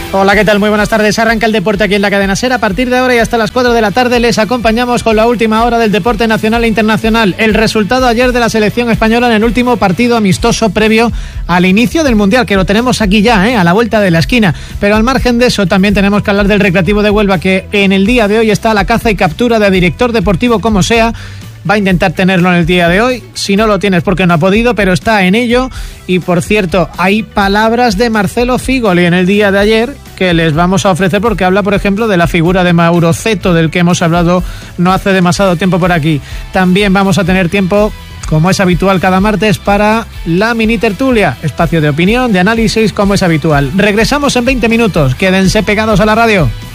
Hola, ¿qué tal? Muy buenas tardes. Arranca el deporte aquí en la Cadena SER. A partir de ahora y hasta las 4 de la tarde les acompañamos con la última hora del deporte nacional e internacional. El resultado ayer de la selección española en el último partido amistoso previo al inicio del Mundial, que lo tenemos aquí ya, a la vuelta de la esquina. Pero al margen de eso también tenemos que hablar del Recreativo de Huelva, que en el día de hoy está a la caza y captura de director deportivo como sea. Va a intentar tenerlo en el día de hoy. Si no lo tienes porque no ha podido, pero está en ello. Y por cierto, hay palabras de Marcelo Figoli en el día de ayer que les vamos a ofrecer, porque habla, por ejemplo, de la figura de Mauro Zeto, del que hemos hablado no hace demasiado tiempo por aquí. También vamos a tener tiempo, como es habitual cada martes, para la mini tertulia, espacio de opinión, de análisis, como es habitual. Regresamos en 20 minutos. Quédense pegados a la radio.